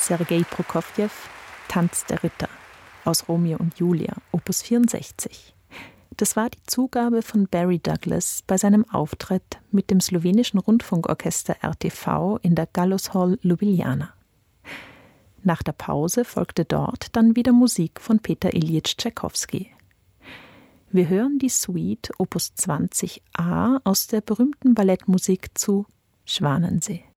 Sergei Prokofjew, Tanz der Ritter aus Romeo und Julia, Opus 64. Das war die Zugabe von Barry Douglas bei seinem Auftritt mit dem slowenischen Rundfunkorchester RTV in der Gallows Hall Ljubljana. Nach der Pause folgte dort dann wieder Musik von Peter Iljitsch Tschaikowski. Wir hören die Suite Opus 20a aus der berühmten Ballettmusik zu Schwanensee.